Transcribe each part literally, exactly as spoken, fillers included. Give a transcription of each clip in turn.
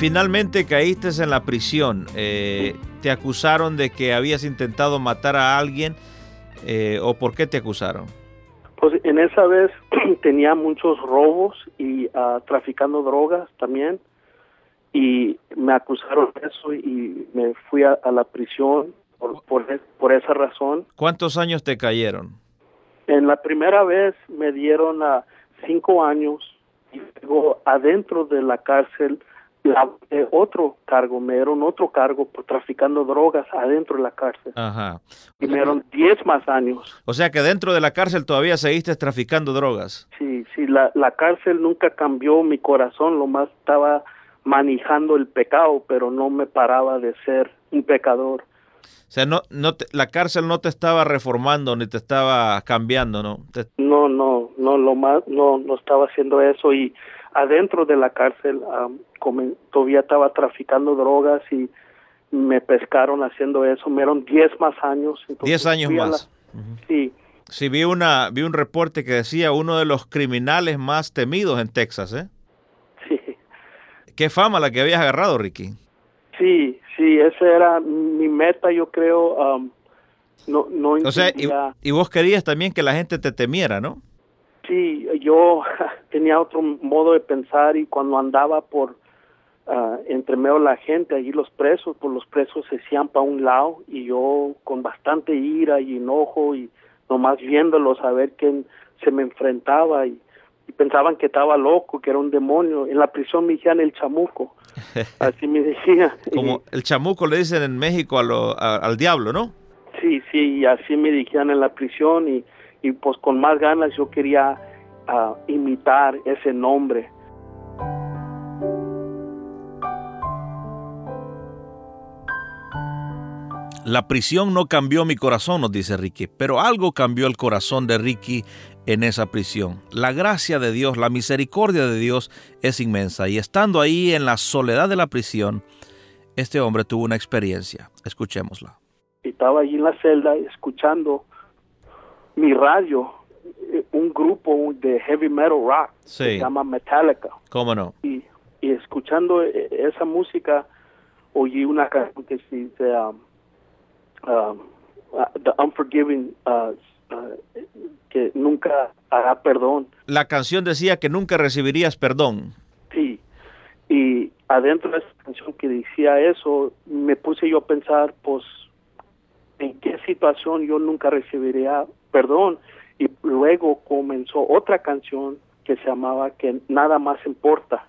finalmente caíste en la prisión. Eh, ¿Te acusaron de que habías intentado matar a alguien eh, o por qué te acusaron? Pues en esa vez tenía muchos robos y uh, traficando drogas también, y me acusaron de eso y me fui a, a la prisión por, por, por esa razón. ¿Cuántos años te cayeron? En la primera vez me dieron a uh, cinco años y luego adentro de la cárcel la, eh, otro cargo, me dieron otro cargo por traficando drogas adentro de la cárcel. Ajá. Y me dieron diez más años. O sea que dentro de la cárcel todavía seguiste traficando drogas. Sí, sí, la, la cárcel nunca cambió mi corazón, lo más estaba manejando el pecado, pero no me paraba de ser un pecador. O sea, no, no te, la cárcel no te estaba reformando ni te estaba cambiando, ¿no? Te... No, no, no, lo más, no, no estaba haciendo eso, y adentro de la cárcel um, como, todavía estaba traficando drogas y me pescaron haciendo eso, me dieron diez más años. diez años más. La... Uh-huh. Sí. Sí, vi una, vi un reporte que decía uno de los criminales más temidos en Texas, ¿eh? Sí. Qué fama la que habías agarrado, Ricky. Sí, sí, esa era mi meta, yo creo. Um, no, no o sea, y, y vos querías también que la gente te temiera, ¿no? Sí, yo tenía otro modo de pensar, y cuando andaba por uh, entre medio de la gente, allí los presos, pues los presos se hacían para un lado, y yo con bastante ira y enojo, y nomás viéndolos a ver quién se me enfrentaba, y, y pensaban que estaba loco, que era un demonio. En la prisión me decían el chamuco, así me decían. Como el chamuco le dicen en México a lo, a, al diablo, ¿no? Sí, sí, y así me decían en la prisión, y, y pues con más ganas yo quería uh, imitar ese nombre. La prisión no cambió mi corazón, nos dice Ricky, pero algo cambió el corazón de Ricky en esa prisión. La gracia de Dios, la misericordia de Dios es inmensa, y estando ahí en la soledad de la prisión, este hombre tuvo una experiencia. Escuchémosla. Estaba allí en la celda escuchando mi radio, un grupo de heavy metal rock, sí, que se llama Metallica. ¿Cómo no? Y, y escuchando esa música, oí una canción que se dice um, um, uh, The Unforgiving, uh, uh, que nunca hará perdón. La canción decía que nunca recibirías perdón. Sí, y adentro de esa canción que decía eso, me puse yo a pensar, pues, en qué situación yo nunca recibiría perdón. Y luego comenzó otra canción que se llamaba Que Nada Más Importa.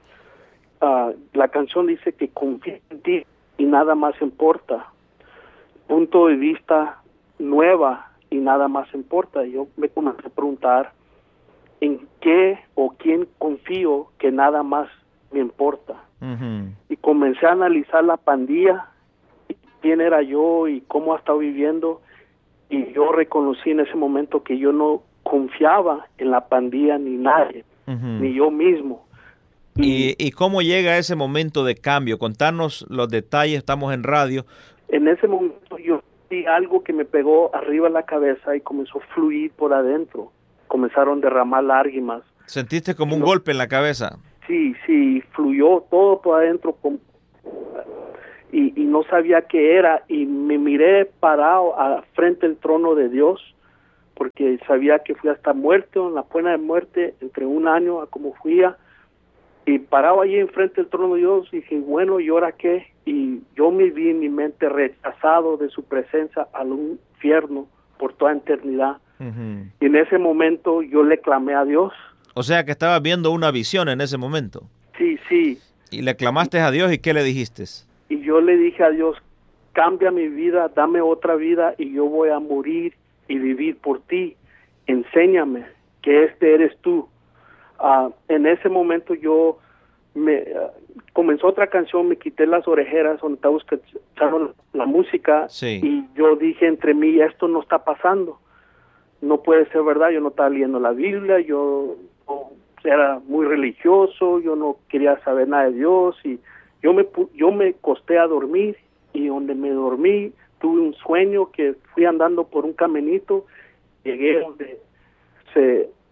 Uh, la canción dice que confía en ti y nada más importa. Punto de vista nueva y nada más importa. Yo me comencé a preguntar en qué o quién confío que nada más me importa. Uh-huh. Y comencé a analizar la pandilla, quién era yo y cómo ha estado viviendo, y yo reconocí en ese momento que yo no confiaba en la pandilla ni nadie, uh-huh, ni yo mismo. ¿Y, ¿Y cómo llega ese momento de cambio? Contanos los detalles, estamos en radio. En ese momento yo vi algo que me pegó arriba en la cabeza y comenzó a fluir por adentro. Comenzaron a derramar lágrimas. ¿Sentiste como un no, golpe en la cabeza? Sí, sí, fluyó todo por adentro con... Y, y no sabía qué era, y me miré parado a, frente al trono de Dios, porque sabía que fui hasta muerto, en la pena de muerte, entre un año a como fui, a, y parado allí enfrente del trono de Dios, y dije, bueno, ¿y ahora qué? Y yo me vi en mi mente rechazado de su presencia al infierno por toda eternidad. Uh-huh. Y en ese momento yo le clamé a Dios. O sea que estabas viendo una visión en ese momento. Sí, sí. Y le clamaste a Dios, ¿y qué le dijiste? Y yo le dije a Dios, cambia mi vida, dame otra vida, y yo voy a morir y vivir por ti. Enséñame que este eres tú. Uh, en ese momento yo me uh, comenzó otra canción, me quité las orejeras donde estaba escuchando la música, sí, y yo dije entre mí, esto no está pasando, no puede ser verdad. Yo no estaba leyendo la Biblia, yo no, era muy religioso, yo no quería saber nada de Dios, y yo me yo me acosté a dormir, y donde me dormí tuve un sueño que fui andando por un caminito, llegué donde se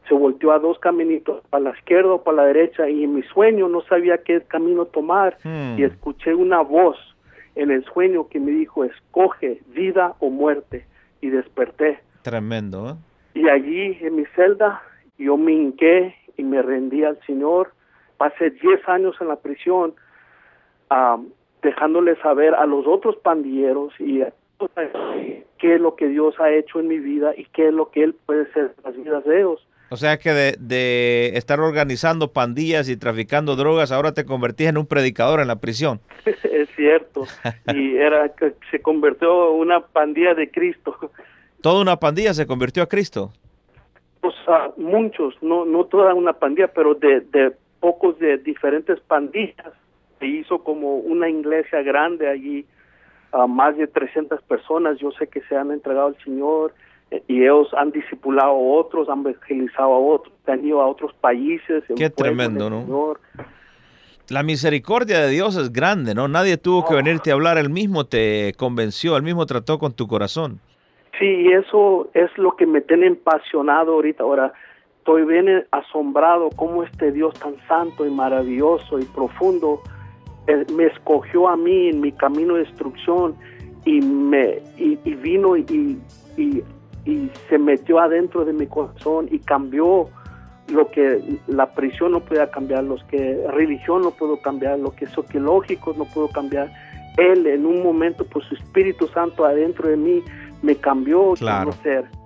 se volteó a dos caminitos, para la izquierda o para la derecha, y en mi sueño no sabía qué camino tomar, Hmm. y escuché una voz en el sueño que me dijo, escoge vida o muerte, y desperté. Tremendo, ¿eh? Y allí en mi celda yo me hinqué y me rendí al Señor. Pasé diez años en la prisión, um, dejándole saber a los otros pandilleros y a todos qué es lo que Dios ha hecho en mi vida y qué es lo que Él puede hacer en las vidas de ellos. O sea que de, de estar organizando pandillas y traficando drogas, ahora te convertís en un predicador en la prisión. Es cierto. Y era que se convirtió en una pandilla de Cristo. Toda una pandilla se convirtió a Cristo. O sea, muchos, no no toda una pandilla, pero de, de pocos de diferentes pandillas. Se hizo como una iglesia grande allí, a más de trescientas personas. Yo sé que se han entregado al Señor, eh, y ellos han discipulado a otros, han evangelizado a otros, han ido a otros países. Qué tremendo, ¿no? Señor. La misericordia de Dios es grande, ¿no? Nadie tuvo que venirte a hablar, Él mismo te convenció, Él mismo trató con tu corazón. Sí, y eso es lo que me tiene apasionado ahorita. Ahora estoy bien asombrado cómo este Dios tan santo y maravilloso y profundo eh, me escogió a mí en mi camino de instrucción y me y, y vino y, y, y se metió adentro de mi corazón y cambió lo que la prisión no podía cambiar, los que religión no puedo cambiar, lo que sociológicos no puedo cambiar. Él en un momento por su Espíritu Santo adentro de mí me cambió. Claro. Quiero ser